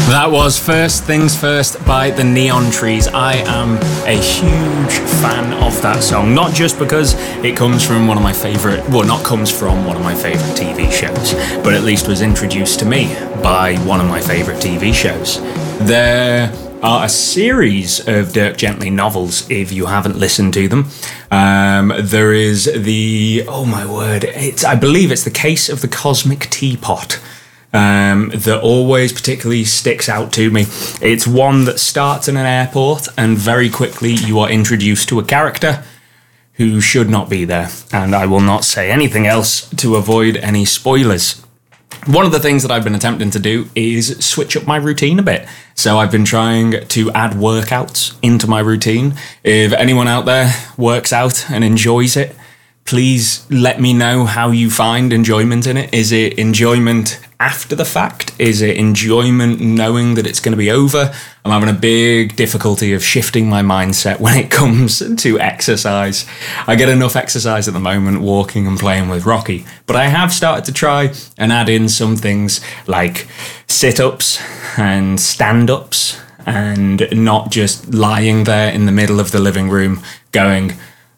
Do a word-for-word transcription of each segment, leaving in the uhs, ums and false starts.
That was First Things First by the Neon Trees. I am a huge fan of that song, not just because it comes from one of my favourite, well, not comes from one of my favourite T V shows, but at least was introduced to me by one of my favourite T V shows. There are a series of Dirk Gently novels, if you haven't listened to them. Um, there is the, oh my word, it's I believe it's The Case of the Cosmic Teapot. Um, that always particularly sticks out to me. It's one that starts in an airport and very quickly you are introduced to a character who should not be there, and I will not say anything else to avoid any spoilers. One of the things that I've been attempting to do is switch up my routine a bit. So I've been trying to add workouts into my routine. If anyone out there works out and enjoys it, please let me know how you find enjoyment in it. Is it enjoyment after the fact? Is it enjoyment knowing that it's going to be over? I'm having a big difficulty of shifting my mindset when it comes to exercise. I get enough exercise at the moment walking and playing with Rocky, but I have started to try and add in some things like sit-ups and stand-ups and not just lying there in the middle of the living room going,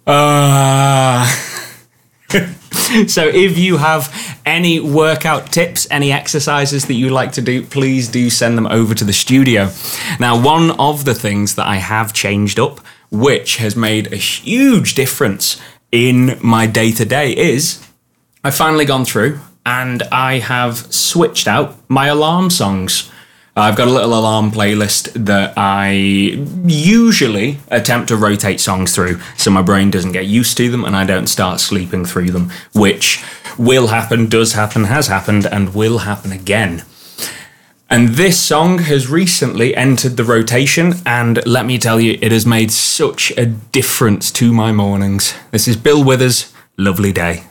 ah... So if you have any workout tips, any exercises that you like to do, please do send them over to the studio. Now, one of the things that I have changed up, which has made a huge difference in my day-to-day, is I've finally gone through and I have switched out my alarm songs. I've got a little alarm playlist that I usually attempt to rotate songs through so my brain doesn't get used to them and I don't start sleeping through them, which will happen, does happen, has happened, and will happen again. And this song has recently entered the rotation, and let me tell you, it has made such a difference to my mornings. This is Bill Withers, Lovely Day.